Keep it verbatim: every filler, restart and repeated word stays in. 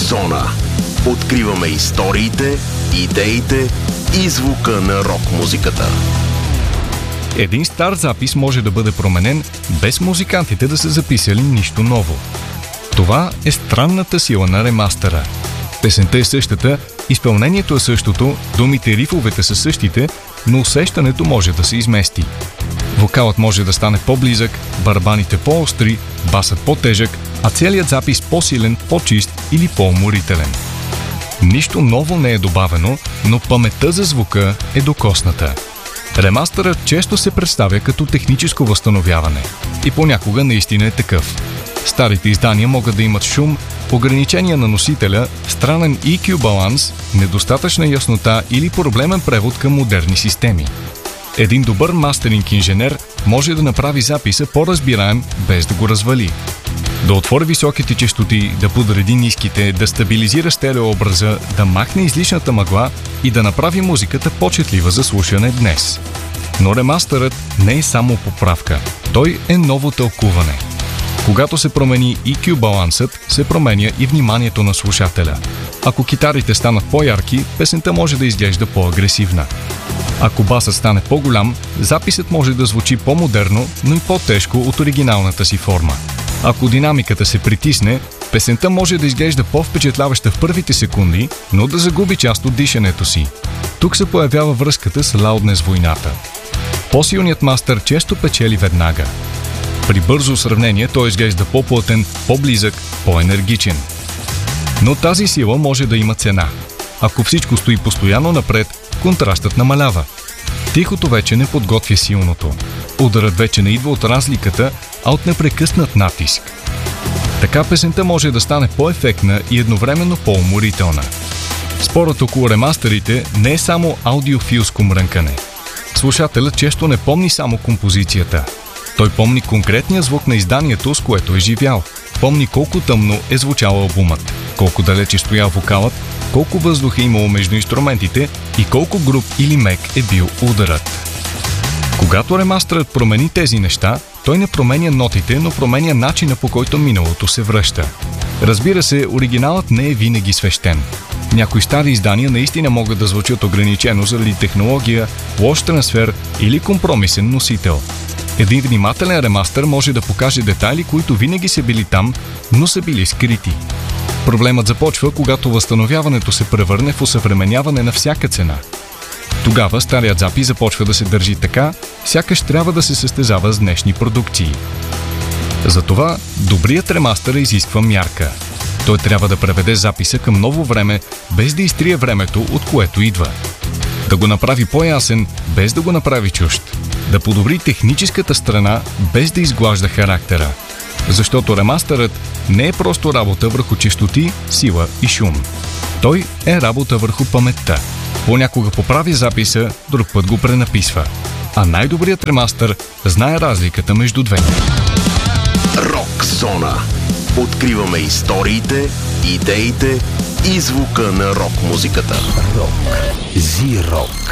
Зона. Откриваме историите, идеите и звука на рок-музиката. Един стар запис може да бъде променен, без музикантите да са записали нищо ново. Това е странната сила на ремастера. Песента е същата, изпълнението е същото, думите и рифовете са същите, но усещането може да се измести. Вокалът може да стане по-близък, барабаните по-остри, басът по-тежък, а целият запис по-силен, по-чист или по-уморителен. Нищо ново не е добавено, но паметта за звука е докосната. Ремастерът често се представя като техническо възстановяване и понякога наистина е такъв. Старите издания могат да имат шум, ограничения на носителя, странен и кю баланс, недостатъчна яснота или проблемен превод към модерни системи. Един добър мастеринг инженер може да направи записа по-разбираем, без да го развали. Да отвори високите честоти, да подреди ниските, да стабилизира стереообраза, да махне излишната мъгла и да направи музиката по-четлива за слушане днес. Но ремастерът не е само поправка. Той е ново тълкуване. Когато се промени и кю балансът, се променя и вниманието на слушателя. Ако китарите станат по-ярки, песента може да изглежда по-агресивна. Ако басът стане по-голям, записът може да звучи по-модерно, но и по-тежко от оригиналната си форма. Ако динамиката се притисне, песента може да изглежда по-впечатляваща в първите секунди, но да загуби част от дишането си. Тук се появява връзката с лауднес войната. По-силният мастер често печели веднага. При бързо сравнение той изглежда по-плътен, по-близък, по-енергичен. Но тази сила може да има цена. Ако всичко стои постоянно напред, контрастът намалява. Тихото вече не подготвя силното. Ударът вече не идва от разликата, а от непрекъснат натиск. Така песента може да стане по-ефектна и едновременно по-уморителна. Спорът около ремастерите не е само аудиофилско мрънкане. Слушателят често не помни само композицията. Той помни конкретния звук на изданието, с което е живял. Помни колко тъмно е звучал албумът, колко далече стоял вокалът, колко въздух е имало между инструментите и колко груб или мек е бил ударът. Когато ремастерът промени тези неща, той не променя нотите, но променя начина, по който миналото се връща. Разбира се, оригиналът не е винаги свещен. Някои стари издания наистина могат да звучат ограничено заради технология, лош трансфер или компромисен носител. Един внимателен ремастър може да покаже детайли, които винаги са били там, но са били скрити. Проблемът започва, когато възстановяването се превърне в осъвременяване на всяка цена. Тогава старият запис започва да се държи така, сякаш трябва да се състезава с днешни продукции. Затова добрият ремастър изисква мярка. Той трябва да преведе записа към ново време, без да изтрие времето, от което идва. Да го направи по-ясен, без да го направи чужд. Да подобри техническата страна, без да изглажда характера. Защото ремастърът не е просто работа върху честоти, сила и шум. Той е работа върху паметта. Понякога поправи записа, друг път го пренаписва. А най-добрият ремастър знае разликата между двете. Рок Зона. Откриваме историите, идеите и звука на рок-музиката. Рок. Зи-рок.